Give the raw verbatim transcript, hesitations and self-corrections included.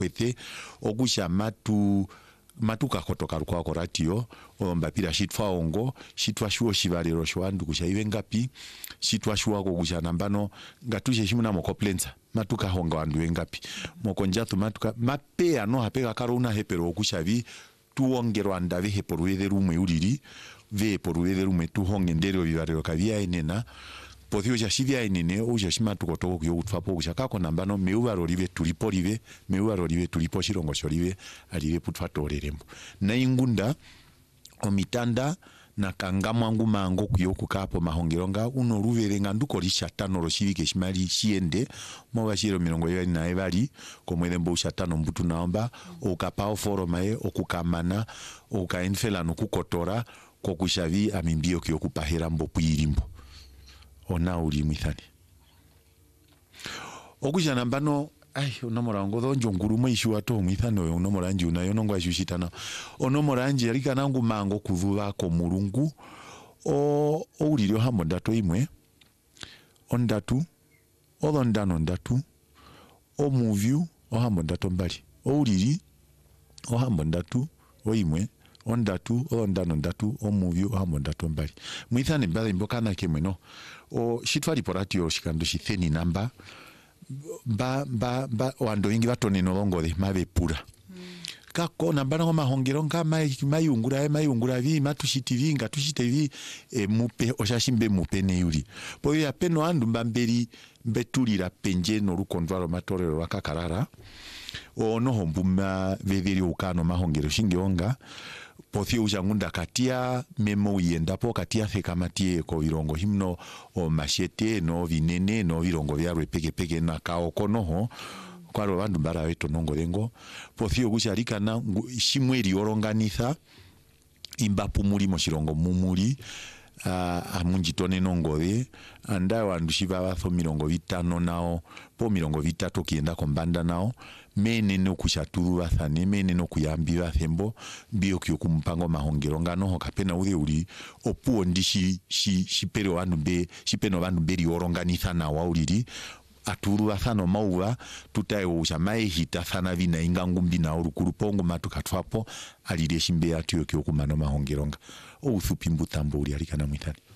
kwete ogusha matu matuka kotoka kwa koratio omba pira shitwa ongo shitwa shuo shivalero shwandu kusha iwe ngapi shitwa shuo ko gusha nambano ngatushe shimuna moko plenza matuka hongo andu ngapi moko njatu matuka mape ano hapeka karuna hepero okushavi tuongerwa ndave heporuwe rumwe uriri ve poruwe rumwe tu honge ndero bivarero kavia enena pothio ja shivia enene o ja shima tukotoko kuyo utfapo kushaka ko nambano meubaro rive tulipo rive meubaro rive tulipo shirongo shorive alive putfatorerembo na ingunda omitanda na kangamwangu mango kuyo kukapo mahongeronga uno ruverenga nduko lishatano roshivike shimali shiende moga shiro mirongo yari na ebali komwedembo shatano mbutu naomba okapao foromae okukamana okaenfela nokukotora kokushavi aminbio kuyo kupahera mbopu irimbo ona uri mwithani okuja nambano ai onomora ngodo njonguru mwishu wato mwithani onomora nji unayo nongwa shushitana onomora nji alika nangu mango kuvuva ko mulungu o ouliro hamo ndato imwe ondatu odondano ndatu o movie o hamo ndato mbali ouliri o hamo ndatu o imwe ondatu odondano ndatu o movie o hamo ndato mbali mwithani mbali mbokana kemweno o shitwali poratio shikando shitheni namba ba ba ba wando ingi batone no longode mabe pura mm. kako nambana ngoma hongero ngama mayungura mayungura vi matushiti vinga tushite vi e mupe oshashimbe mupe ne yuri po ya peno andu mbamberi mbetulira penje no rukondwaro matorero wakakarara ono hombuma vederi ukano mahongero shingionga pothio ujangunda katia memo yenda po katia thekamatie ko virongo himno o machete no vinene no virongo vyarwe peke peke na kaoko noho kwaro bandu bara weto nongo dengo pothio gusharika na shimweri oronganitha imbapu muri moshirongo mumuri uh, amunjitone nongode anda wandu shiva batho mirongo vitano nao po mirongo vitatu kienda kombanda nao mene no kushaturu bathane mene no kuyambi bathembo bio kyo kumpango mahongero ngano hokapena uri uri opuo ndishi shi shipero wandu be shipeno bandu beri oronganitha na wauriri aturu bathano mauwa tutae usamae hita thana vina ingangumbi na urukuru pongo matukatwapo alire shimbe atyo kyo kumano mahongeronga o uthupi mbutambo uri alikana mwithani